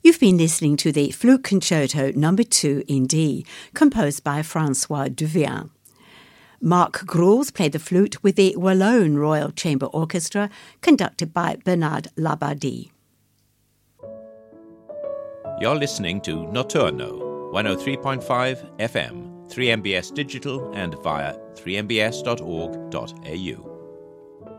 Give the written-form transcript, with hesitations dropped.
You've been listening to the Flute Concerto No. 2 in D, composed by François Duvien. Mark Grols played the flute with the Wallone Royal Chamber Orchestra, conducted by Bernard Labadie. You're listening to Notturno, 103.5 FM, 3MBS Digital and via 3mbs.org.au.